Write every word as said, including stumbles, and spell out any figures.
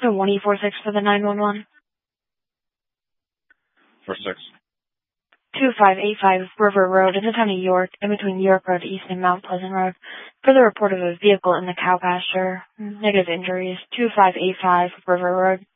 So one E four six for the nine one one. four six. two five eight five River Road in the town of York, in between York Road East and Mount Pleasant Road, for the report of a vehicle in the cow pasture. Negative injuries. two five eight five River Road.